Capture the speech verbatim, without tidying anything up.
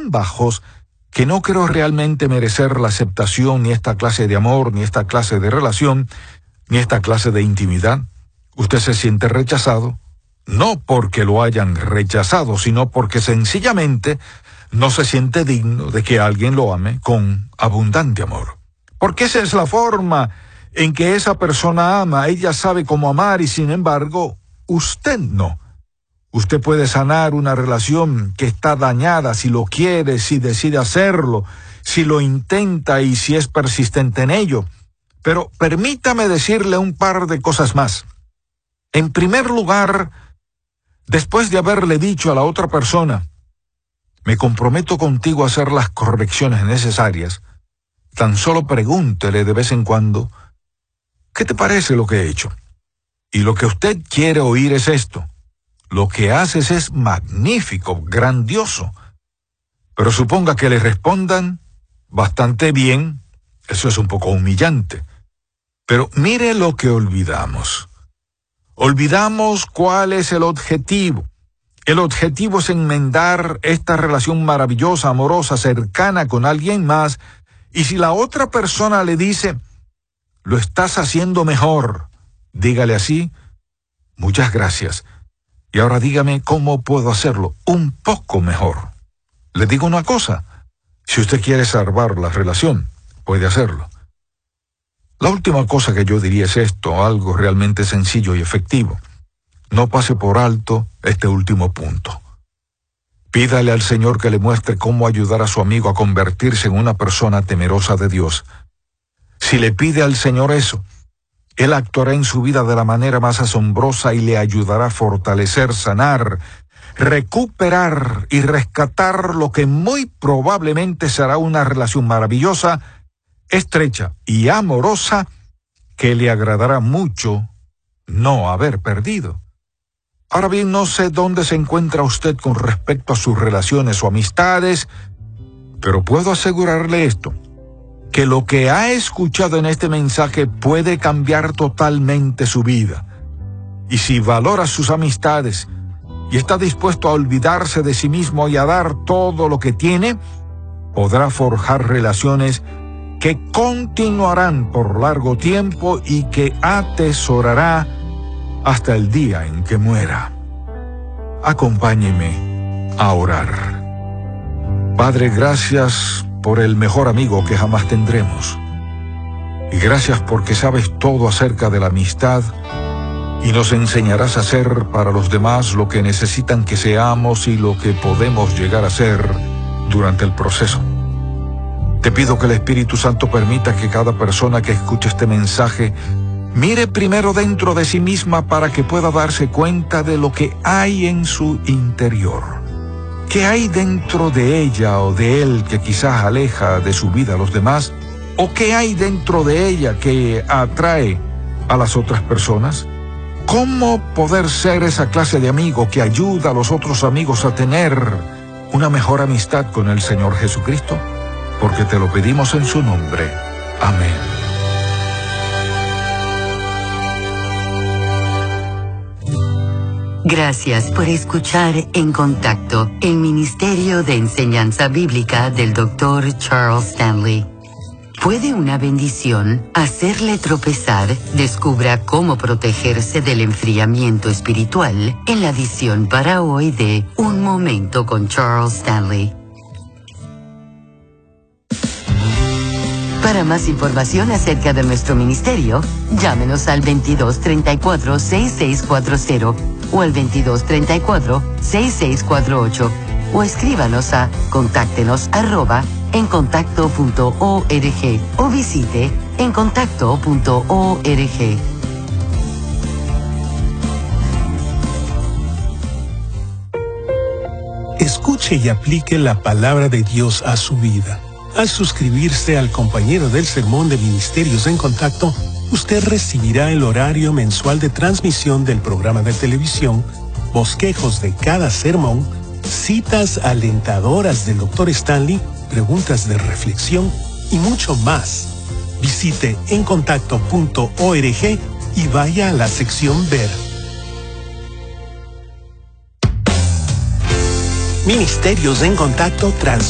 tan bajos que no creo realmente merecer la aceptación ni esta clase de amor, ni esta clase de relación, ni esta clase de intimidad. Usted se siente rechazado, no porque lo hayan rechazado, sino porque sencillamente no se siente digno de que alguien lo ame con abundante amor. Porque esa es la forma en que esa persona ama. Ella sabe cómo amar y sin embargo, usted no. Usted puede sanar una relación que está dañada si lo quiere, si decide hacerlo, si lo intenta y si es persistente en ello. Pero permítame decirle un par de cosas más. En primer lugar, después de haberle dicho a la otra persona, me comprometo contigo a hacer las correcciones necesarias, tan solo pregúntele de vez en cuando, ¿qué te parece lo que he hecho? Y lo que usted quiere oír es esto. Lo que haces es magnífico, grandioso. Pero suponga que le respondan bastante bien, eso es un poco humillante. Pero mire lo que olvidamos. Olvidamos cuál es el objetivo. El objetivo es enmendar esta relación maravillosa, amorosa, cercana con alguien más. Y si la otra persona le dice, lo estás haciendo mejor, dígale así, muchas gracias. Y ahora dígame cómo puedo hacerlo un poco mejor. Le digo una cosa, si usted quiere salvar la relación, puede hacerlo. La última cosa que yo diría es esto, algo realmente sencillo y efectivo. No pase por alto este último punto. Pídale al Señor que le muestre cómo ayudar a su amigo a convertirse en una persona temerosa de Dios. Si le pide al Señor eso, Él actuará en su vida de la manera más asombrosa y le ayudará a fortalecer, sanar, recuperar y rescatar lo que muy probablemente será una relación maravillosa, estrecha y amorosa que le agradará mucho no haber perdido. Ahora bien, no sé dónde se encuentra usted con respecto a sus relaciones o amistades, pero puedo asegurarle esto, que lo que ha escuchado en este mensaje puede cambiar totalmente su vida. Y si valora sus amistades y está dispuesto a olvidarse de sí mismo y a dar todo lo que tiene, podrá forjar relaciones que continuarán por largo tiempo y que atesorará hasta el día en que muera. Acompáñeme a orar. Padre, gracias por el mejor amigo que jamás tendremos. Y gracias porque sabes todo acerca de la amistad y nos enseñarás a hacer para los demás lo que necesitan que seamos y lo que podemos llegar a ser durante el proceso. Te pido que el Espíritu Santo permita que cada persona que escuche este mensaje mire primero dentro de sí misma para que pueda darse cuenta de lo que hay en su interior. ¿Qué hay dentro de ella o de él que quizás aleja de su vida a los demás? ¿O qué hay dentro de ella que atrae a las otras personas? ¿Cómo poder ser esa clase de amigo que ayuda a los otros amigos a tener una mejor amistad con el Señor Jesucristo? Porque te lo pedimos en su nombre. Amén. Gracias por escuchar En Contacto, el Ministerio de Enseñanza Bíblica del doctor Charles Stanley. ¿Puede una bendición hacerle tropezar? Descubra cómo protegerse del enfriamiento espiritual en la edición para hoy de Un Momento con Charles Stanley. Para más información acerca de nuestro ministerio, llámenos al veintidós treinta y cuatro, sesenta y seis cuarenta o al veintidós treinta y cuatro, sesenta y seis cuarenta y ocho o escríbanos a contáctenos arroba encontacto punto org o visite encontacto punto org. Escuche y aplique la palabra de Dios a su vida. Al suscribirse al compañero del sermón de Ministerios en Contacto, usted recibirá el horario mensual de transmisión del programa de televisión, bosquejos de cada sermón, citas alentadoras del doctor Stanley, preguntas de reflexión y mucho más. Visite encontacto punto org y vaya a la sección Ver. Ministerios en Contacto transmite